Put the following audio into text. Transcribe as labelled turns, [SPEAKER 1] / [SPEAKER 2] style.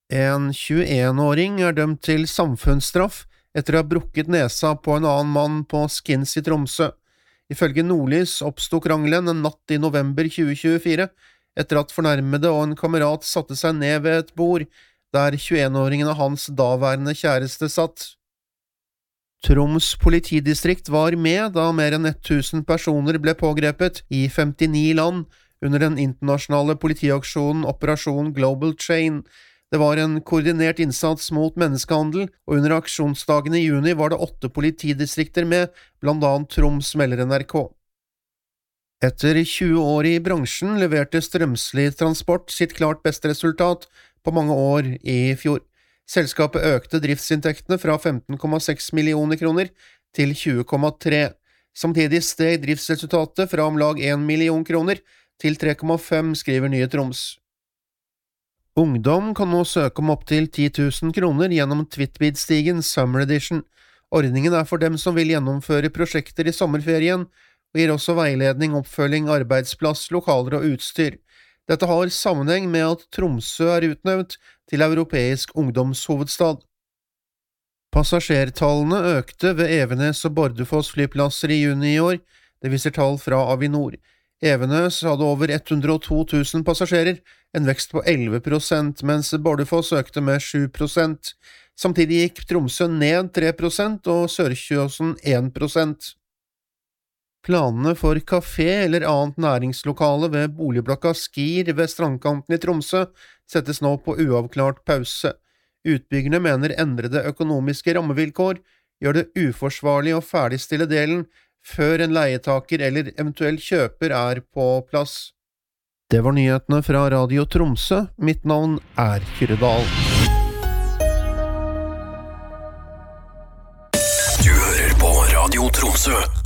[SPEAKER 1] En 21-åring dømt til samfunnsstraff etter å ha brukket nesa på en annen mann på Skins i Tromsø. Ifølge Nordlys oppstod krangelen en natt i november 2024, etter at fornærmede og en kamerat satte seg ned ved et bord, der 21-åringen og hans daværende kjæreste satt. Troms politidistrikt var med da mer enn 1000 personer ble pågrepet i 59 land under den internasjonale politiaksjonen Operasjon Global Chain. Det var en koordinert innsats mot menneskehandel, og under aksjonsdagene i juni var det 8 politidistrikter med, blant annet Troms, melder NRK. Etter 20 år i bransjen leverte Strømsli Transport sitt klart beste resultat på mange år i fjor. Selskapet økte driftsinntektene fra 15,6 millioner kroner til 20,3. Samtidig steg driftsresultatet fra om lag 1 million kroner til 3,5, skriver Nye Troms. Ungdom kan nå søke om opptil 10 000 kroner gjennom Twitbid-stigen Summer Edition. Ordningen er for dem som vil gjennomføre prosjekter i sommerferien, og gir også veiledning, oppfølging, arbeidsplass, lokaler og utstyr. Dette har sammenheng med at Tromsø er utnevnt til europeisk ungdomshovedstad. Passasjertallene økte ved Evenes og Bardufoss flyplasser i juni i år, det viser tall fra Avinor. Evenes hadde over 102 000 passasjerer, en vekst på 11%, mens Bardufoss økte med 7%. Samtidig gikk Tromsø ned 3% og Sørkjøsen 1%. Planene for kafé eller annet næringslokale ved boligblokka Skir ved strandkanten i Tromsø settes nå på uavklart pause. Utbyggerne mener endrede økonomiske rammevilkår gjør det uforsvarlig å ferdigstille delen før en leietaker eller eventuell kjøper er på plass. Det var nyhetene fra Radio Tromsø. Mitt navn er Kyrre Dahl.
[SPEAKER 2] Du hører på Radio Tromsø.